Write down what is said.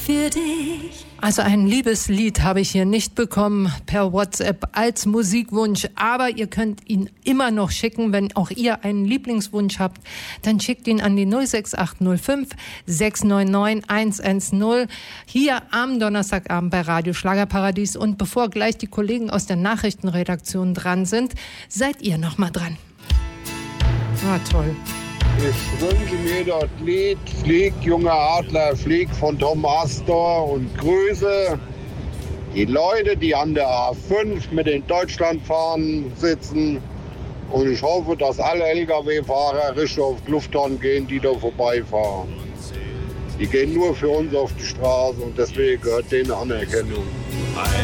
für dich. Also ein Liebeslied habe ich hier nicht bekommen per WhatsApp als Musikwunsch, aber ihr könnt ihn immer noch schicken, wenn auch ihr einen Lieblingswunsch habt, dann schickt ihn an die 06805 699 110 hier am Donnerstagabend bei Radio Schlagerparadies. Und bevor gleich die Kollegen aus der Nachrichtenredaktion dran sind, seid ihr noch mal dran. Ah, toll. Ich wünsche mir das Lied Flieg, junger Adler, flieg von Tom Astor und grüße die Leute, die an der A5 mit den Deutschlandfahnen sitzen. Und ich hoffe, dass alle Lkw-Fahrer richtig auf die Lufthansa gehen, die da vorbeifahren. Die gehen nur für uns auf die Straße und deswegen gehört denen Anerkennung.